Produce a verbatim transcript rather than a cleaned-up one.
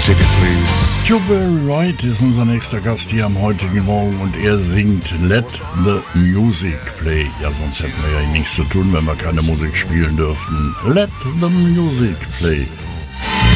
ticket, please. You're very right ist unser nächster Gast hier am heutigen Morgen und er singt Let the Music Play. Ja, sonst hätten wir ja nichts zu tun, wenn wir keine Musik spielen dürften. Let the Music Play.